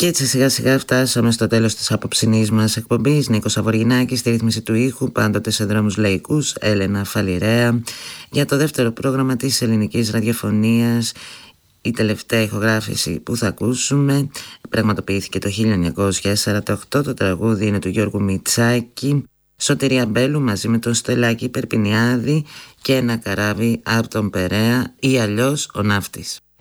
Και έτσι σιγά σιγά φτάσαμε στο τέλος της απόψινής μας εκπομπής. Νίκος Αβοργινάκης στη ρύθμιση του ήχου, πάντοτε σε δρόμους λαϊκούς, Έλενα Φαλιρέα. Για το δεύτερο πρόγραμμα της ελληνικής ραδιοφωνίας, η τελευταία ηχογράφηση που θα ακούσουμε πραγματοποιήθηκε το 1948. Το τραγούδι είναι του Γιώργου Μητσάκη, Σωτηρία Μπέλου μαζί με τον Στελάκη Περπινιάδη και ένα καράβι από τον Περαία ή αλλιώς ο Ναύτης.